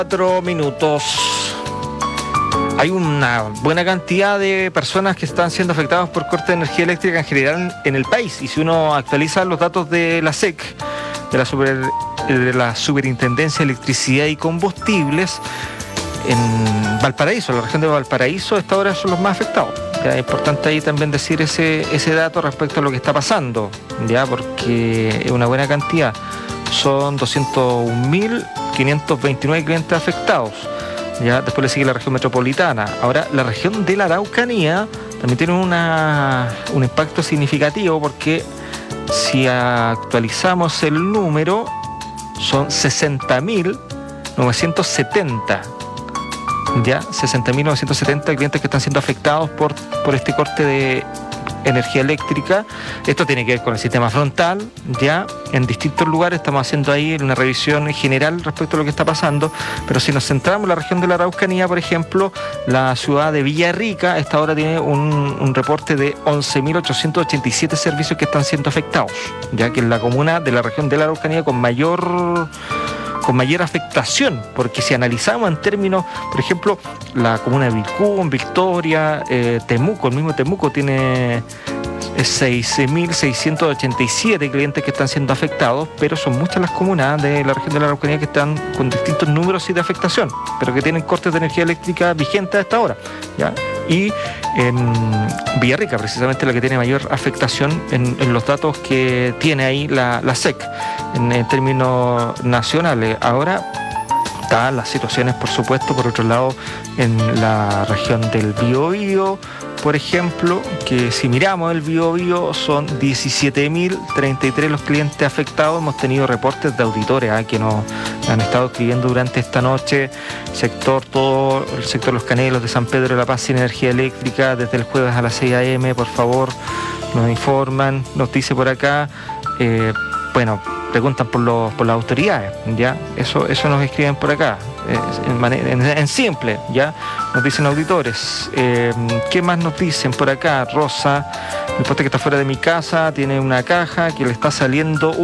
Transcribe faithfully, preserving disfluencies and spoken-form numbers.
Cuatro minutos. Hay una buena cantidad de personas que están siendo afectadas por corte de energía eléctrica en general en el país. Y si uno actualiza los datos de la S E C, de la, super, de la Superintendencia de Electricidad y Combustibles, en Valparaíso, en la región de Valparaíso, a esta hora son los más afectados. Ya, es importante ahí también decir ese, ese dato respecto a lo que está pasando, ya, porque es una buena cantidad. Son doscientos un mil quinientos veintinueve clientes afectados. Ya, después le sigue la región metropolitana. Ahora, la región de la Araucanía también tiene una, un impacto significativo, porque si actualizamos el número, son sesenta mil novecientos setenta. Ya, sesenta mil novecientos setenta clientes que están siendo afectados por, por este corte de energía eléctrica. Esto tiene que ver con el sistema frontal, ya, en distintos lugares estamos haciendo ahí una revisión general respecto a lo que está pasando, pero si nos centramos en la región de la Araucanía, por ejemplo, la ciudad de Villarrica, esta hora tiene un, un reporte de once mil ochocientos ochenta y siete servicios que están siendo afectados, ya que es la comuna de la región de la Araucanía con mayor... con mayor afectación, porque si analizamos en términos, por ejemplo, la comuna de Vilcún, Victoria, eh, Temuco, el mismo Temuco tiene seis mil seiscientos ochenta y siete clientes que están siendo afectados, pero son muchas las comunas de la región de la Araucanía que están con distintos números y de afectación, pero que tienen cortes de energía eléctrica vigentes a esta hora, ¿ya? Y en Villarrica, precisamente la que tiene mayor afectación en, en los datos que tiene ahí la, la S E C en, en términos nacionales. Ahora están las situaciones, por supuesto, por otro lado, en la región del Biobío, por ejemplo, que si miramos el Biobío son diecisiete mil treinta y tres los clientes afectados. Hemos tenido reportes de auditores ¿eh? que nos han estado escribiendo durante esta noche. Sector, todo el sector Los Canelos de San Pedro de la Paz sin energía eléctrica desde el jueves a las seis a eme, por favor, nos informan, nos dice por acá, eh, bueno, preguntan por los por las autoridades, ya, eso eso nos escriben por acá, eh, en, manera, en, en simple, ya, nos dicen auditores. Eh, ¿qué más nos dicen por acá? Rosa, el poste que está fuera de mi casa tiene una caja que le está saliendo